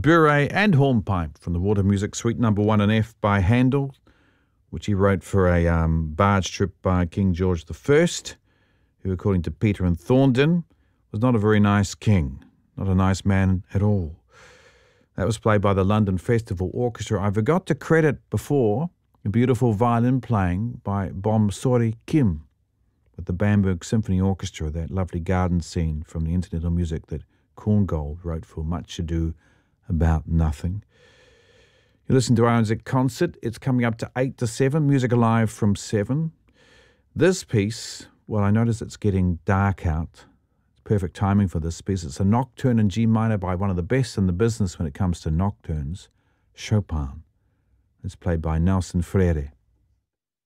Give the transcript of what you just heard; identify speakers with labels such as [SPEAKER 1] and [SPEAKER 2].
[SPEAKER 1] tabure and hornpipe from the Water Music Suite No. 1 in F by Handel, which he wrote for a barge trip by King George I, who, according to Peter and Thorndon, was not a very nice king, not a nice man at all. That was played by the London Festival Orchestra. I forgot to credit before a beautiful violin playing by Bom Sori Kim with the Bamberg Symphony Orchestra, that lovely garden scene from the incidental music that Korngold wrote for Much Ado About Nothing. You listen to Isaac Concert. It's coming up to 8 to 7, Music Alive from 7. This piece, well, I notice it's getting dark out. It's perfect timing for this piece. It's a nocturne in G minor by one of the best in the business when it comes to nocturnes, Chopin. It's played by Nelson Freire.